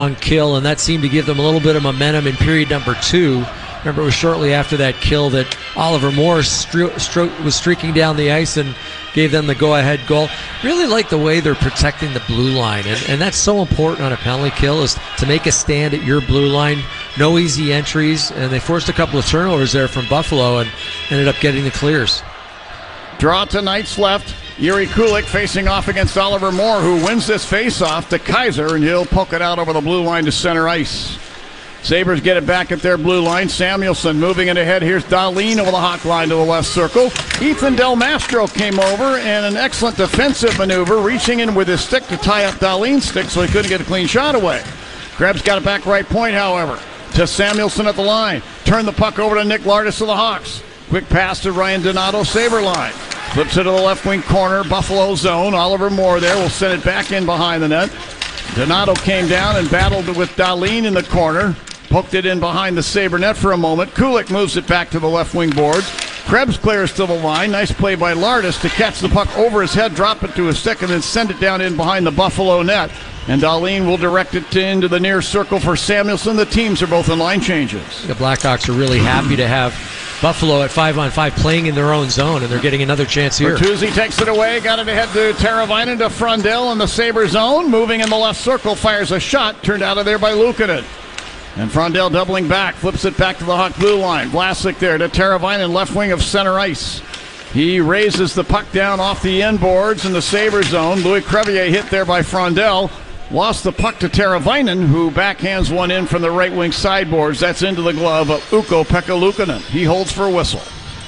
on kill, and that seemed to give them a little bit of momentum in period number 2. Remember, it was shortly after that kill that Oliver Moore was streaking down the ice and gave them the go-ahead goal. Really like the way they're protecting the blue line, and that's so important on a penalty kill, is to make a stand at your blue line. No easy entries, and they forced a couple of turnovers there from Buffalo and ended up getting the clears. Draw to Knight's left. Yuri Kulik facing off against Oliver Moore, who wins this face-off to Kaiser, and he'll poke it out over the blue line to center ice. Sabres get it back at their blue line. Samuelson moving it ahead. Here's Dahlin over the Hawk line to the left circle. Ethan Del Mastro came over, and an excellent defensive maneuver, reaching in with his stick to tie up Dahlin's stick so he couldn't get a clean shot away. Krebs got it back right point, however, to Samuelson at the line. Turn the puck over to Nick Lardis of the Hawks. Quick pass to Ryan Donato, Sabre line. Flips it to the left wing corner, Buffalo zone. Oliver Moore there will send it back in behind the net. Donato came down and battled with Dahlin in the corner. Poked it in behind the Sabre net for a moment. Kulik moves it back to the left wing boards. Krebs clears to the line. Nice play by Lardis to catch the puck over his head, drop it to his stick, and then send it down in behind the Buffalo net. And Dahlin will direct it into the near circle for Samuelson. The teams are both in line changes. The Blackhawks are really happy to have Buffalo at 5-on-5 playing in their own zone, and they're getting another chance here. Bertuzzi takes it away, got it ahead to Teravainen, to Frondell in the Sabre zone. Moving in the left circle, fires a shot, turned out of there by Luukkonen. And Frondell doubling back, flips it back to the Hawk blue line. Vlasic there to Teravainen, left wing of center ice. He raises the puck down off the end boards in the Sabre zone. Louis Crevier hit there by Frondell. Lost the puck to Teravainen, who backhands one in from the right wing sideboards. That's into the glove of Ukko-Pekka Luukkonen. He holds for a whistle.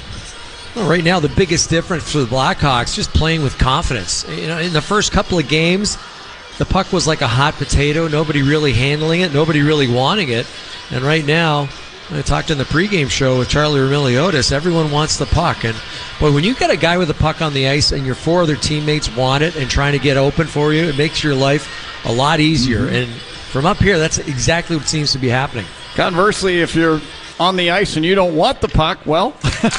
Well, right now, the biggest difference for the Blackhawks, just playing with confidence. You know, in the first couple of games, the puck was like a hot potato. Nobody really handling it. Nobody really wanting it. And right now, I talked in the pregame show with Charlie Remiliotis. Everyone wants the puck. And, boy, when you got a guy with the puck on the ice and your 4 other teammates want it and trying to get open for you, it makes your life a lot easier. Mm-hmm. And from up here, that's exactly what seems to be happening. Conversely, if you're on the ice and you don't want the puck, well,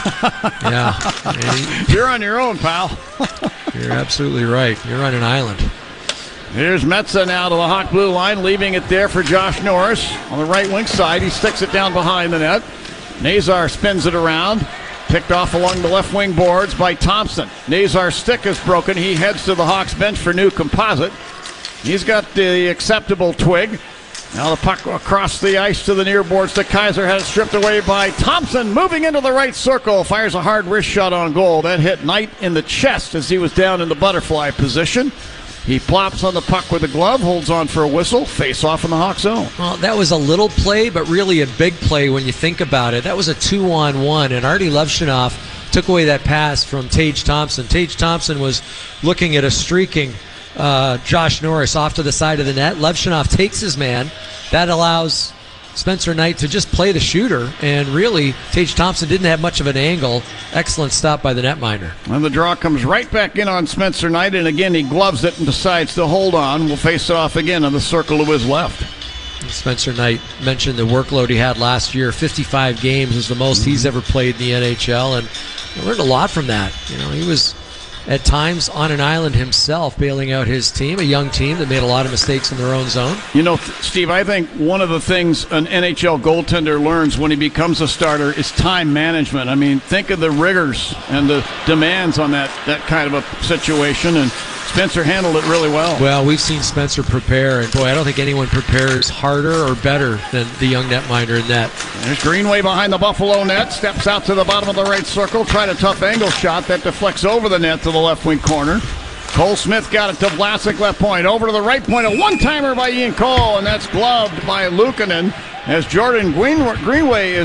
yeah, you're on your own, pal. You're absolutely right. You're on an island. Here's Metza now to the Hawk blue line, leaving it there for Josh Norris on the right wing side. He sticks it down behind the net. Nazar spins it around. Picked off along the left wing boards by Thompson. Nazar's stick is broken. He heads to the Hawks bench for new composite. He's got the acceptable twig. Now the puck across the ice to the near boards to Kaiser. Has it stripped away by Thompson. Moving into the right circle. Fires a hard wrist shot on goal. That hit Knight in the chest as he was down in the butterfly position. He plops on the puck with a glove, holds on for a whistle, face off in the Hawk zone. Well, that was a little play, but really a big play when you think about it. That was a 2-on-1, and Artie Levshunov took away that pass from Tage Thompson. Tage Thompson was looking at a streaking Josh Norris off to the side of the net. Levshunov takes his man. That allows Spencer Knight to just play the shooter, and really, Tage Thompson didn't have much of an angle. Excellent stop by the netminder. And the draw comes right back in on Spencer Knight, and again, he gloves it and decides to hold on. We'll face it off again on the circle to his left. Spencer Knight mentioned the workload he had last year. 55 games is the most he's ever played in the NHL, and I learned a lot from that. You know, he was at times on an island himself, bailing out his team, a young team that made a lot of mistakes in their own zone. You know, Steve, I think one of the things an NHL goaltender learns when he becomes a starter is time management. I mean, think of the rigors and the demands on that kind of a situation, and Spencer handled it really well. Well, we've seen Spencer prepare, and boy, I don't think anyone prepares harder or better than the young netminder in net. There's Greenway behind the Buffalo net, steps out to the bottom of the right circle, tried a tough angle shot that deflects over the net to the left wing corner. Cole Smith got it to Vlasic, left point, over to the right point, a one-timer by Ian Cole, and that's gloved by Luukkonen as Jordan Greenway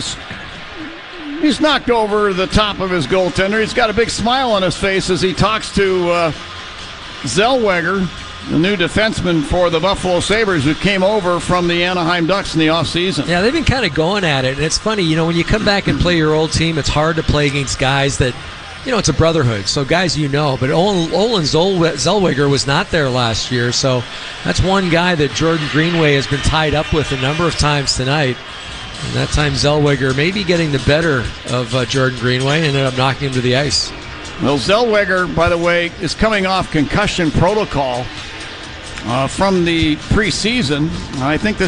he's knocked over the top of his goaltender. He's got a big smile on his face as he talks to Zellweger, the new defenseman for the Buffalo Sabres, who came over from the Anaheim Ducks in the offseason. Yeah, they've been kind of going at it, and it's funny, you know, when you come back and play your old team, it's hard to play against guys that, you know, it's a brotherhood, so guys you know, but Olin Zellweger was not there last year, so that's one guy that Jordan Greenway has been tied up with a number of times tonight. And that time Zellweger maybe getting the better of Jordan Greenway and ended up knocking him to the ice. Well, Zellweger, by the way, is coming off concussion protocol. from the preseason. I think this